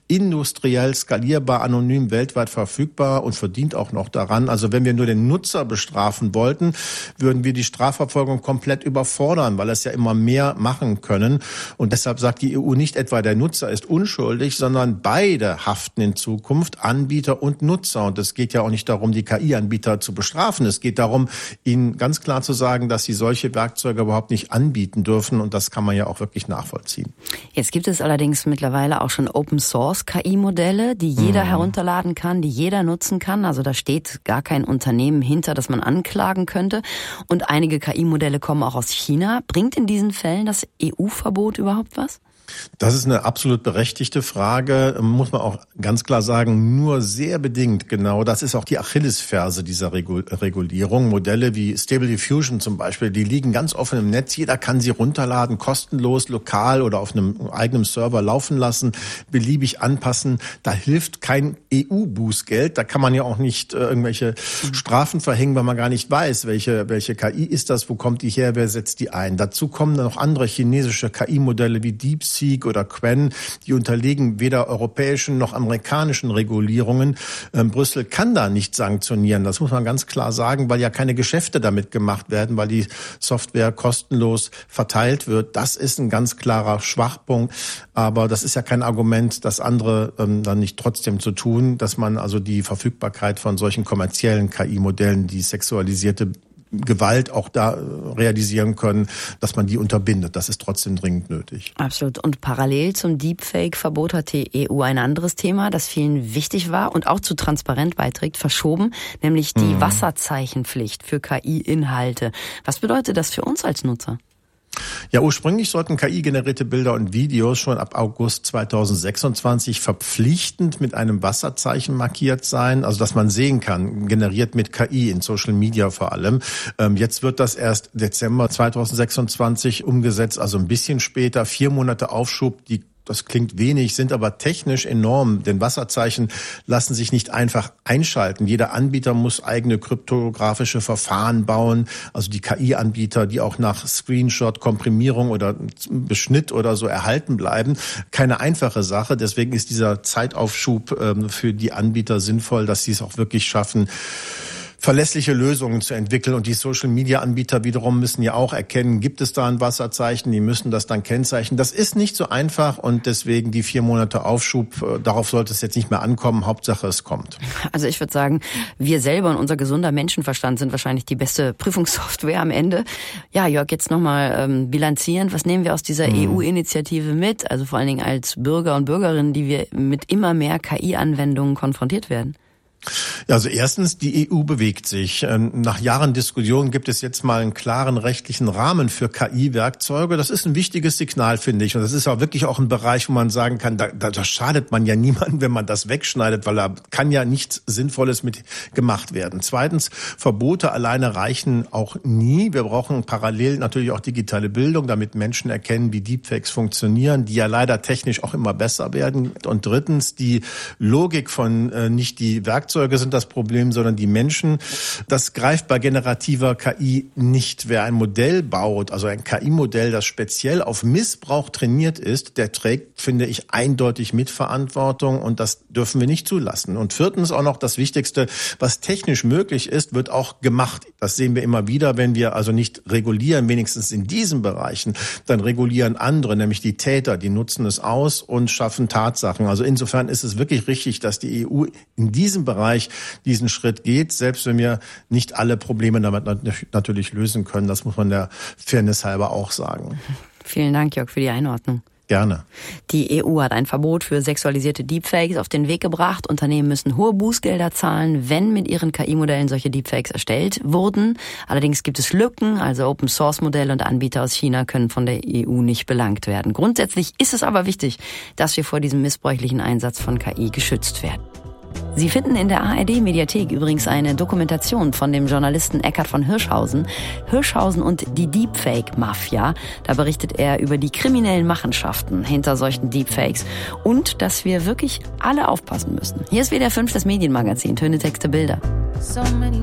industriell skalierbar, anonym, weltweit verfügbar und verdient auch noch daran. Also wenn wir nur den Nutzer bestrafen wollten, würden wir die Strafverfolgung komplett überfordern, weil es ja immer mehr machen können. Und deshalb sagt die EU nicht etwa, der Nutzer ist unschuldig, sondern beide haften in Zukunft, Anbieter und Nutzer. Und es geht ja auch nicht darum, die KI-Anbieter zu bestrafen. Es geht darum, ihnen ganz klar zu sagen, dass sie solche Werkzeuge überhaupt nicht anbieten dürfen. Und das kann man ja auch wirklich nachvollziehen. Jetzt gibt es allerdings mittlerweile auch schon Open-Source-KI-Modelle, die jeder herunterladen kann, die jeder nutzen kann. Also da steht gar kein Unternehmen hinter, das man anklagen könnte. Und einige KI-Modelle kommen auch aus China. Bringt in diesen Fällen das EU-Verbot überhaupt was? Das ist eine absolut berechtigte Frage, muss man auch ganz klar sagen, nur sehr bedingt genau. Das ist auch die Achillesferse dieser Regulierung. Modelle wie Stable Diffusion zum Beispiel, die liegen ganz offen im Netz. Jeder kann sie runterladen, kostenlos, lokal oder auf einem eigenen Server laufen lassen, beliebig anpassen. Da hilft kein EU-Bußgeld. Da kann man ja auch nicht irgendwelche Strafen verhängen, weil man gar nicht weiß, welche KI ist das, wo kommt die her, wer setzt die ein. Dazu kommen dann noch andere chinesische KI-Modelle wie DeepSeek oder Qwen, die unterliegen weder europäischen noch amerikanischen Regulierungen. Brüssel kann da nicht sanktionieren, das muss man ganz klar sagen, weil ja keine Geschäfte damit gemacht werden, weil die Software kostenlos verteilt wird. Das ist ein ganz klarer Schwachpunkt, aber das ist ja kein Argument, das andere dann nicht trotzdem zu tun, dass man also die Verfügbarkeit von solchen kommerziellen KI-Modellen, die sexualisierte Gewalt auch da realisieren können, dass man die unterbindet. Das ist trotzdem dringend nötig. Absolut. Und parallel zum Deepfake-Verbot hat die EU ein anderes Thema, das vielen wichtig war und auch zu transparent beiträgt, verschoben, nämlich die Wasserzeichenpflicht für KI-Inhalte. Was bedeutet das für uns als Nutzer? Ja, ursprünglich sollten KI-generierte Bilder und Videos schon ab August 2026 verpflichtend mit einem Wasserzeichen markiert sein, also dass man sehen kann, generiert mit KI in Social Media vor allem. Jetzt wird das erst Dezember 2026 umgesetzt, also ein bisschen später, 4 Monate Aufschub. Das klingt wenig, sind aber technisch enorm, denn Wasserzeichen lassen sich nicht einfach einschalten. Jeder Anbieter muss eigene kryptografische Verfahren bauen, also die KI-Anbieter, die auch nach Screenshot, Komprimierung oder Beschnitt oder so erhalten bleiben. Keine einfache Sache, deswegen ist dieser Zeitaufschub für die Anbieter sinnvoll, dass sie es auch wirklich schaffen, verlässliche Lösungen zu entwickeln. Und die Social-Media-Anbieter wiederum müssen ja auch erkennen, gibt es da ein Wasserzeichen, die müssen das dann kennzeichnen. Das ist nicht so einfach und deswegen die 4 Monate Aufschub, darauf sollte es jetzt nicht mehr ankommen, Hauptsache es kommt. Also ich würde sagen, wir selber und unser gesunder Menschenverstand sind wahrscheinlich die beste Prüfungssoftware am Ende. Ja, Jörg, jetzt nochmal bilanzieren, was nehmen wir aus dieser EU-Initiative mit? Also vor allen Dingen als Bürger und Bürgerinnen, die wir mit immer mehr KI-Anwendungen konfrontiert werden. Ja, also erstens, die EU bewegt sich. Nach Jahren Diskussion gibt es jetzt mal einen klaren rechtlichen Rahmen für KI-Werkzeuge. Das ist ein wichtiges Signal, finde ich. Und das ist auch wirklich auch ein Bereich, wo man sagen kann, da schadet man ja niemandem, wenn man das wegschneidet, weil da kann ja nichts Sinnvolles mit gemacht werden. Zweitens, Verbote alleine reichen auch nie. Wir brauchen parallel natürlich auch digitale Bildung, damit Menschen erkennen, wie Deepfakes funktionieren, die ja leider technisch auch immer besser werden. Und drittens, die Logik von nicht die Werkzeuge sind das Problem, sondern die Menschen. Das greift bei generativer KI nicht. Wer ein Modell baut, also ein KI-Modell, das speziell auf Missbrauch trainiert ist, der trägt, finde ich, eindeutig Mitverantwortung und das dürfen wir nicht zulassen. Und viertens auch noch das Wichtigste, was technisch möglich ist, wird auch gemacht. Das sehen wir immer wieder, wenn wir also nicht regulieren, wenigstens in diesen Bereichen, dann regulieren andere, nämlich die Täter, die nutzen es aus und schaffen Tatsachen. Also insofern ist es wirklich richtig, dass die EU in diesem Bereich diesen Schritt geht, selbst wenn wir nicht alle Probleme damit natürlich lösen können. Das muss man der Fairness halber auch sagen. Vielen Dank, Jörg, für die Einordnung. Gerne. Die EU hat ein Verbot für sexualisierte Deepfakes auf den Weg gebracht. Unternehmen müssen hohe Bußgelder zahlen, wenn mit ihren KI-Modellen solche Deepfakes erstellt wurden. Allerdings gibt es Lücken, also Open-Source-Modelle und Anbieter aus China können von der EU nicht belangt werden. Grundsätzlich ist es aber wichtig, dass wir vor diesem missbräuchlichen Einsatz von KI geschützt werden. Sie finden in der ARD-Mediathek übrigens eine Dokumentation von dem Journalisten Eckhard von Hirschhausen. Hirschhausen und die Deepfake-Mafia. Da berichtet er über die kriminellen Machenschaften hinter solchen Deepfakes und dass wir wirklich alle aufpassen müssen. Hier ist WDR 5, das Medienmagazin, Töne, Texte, Bilder.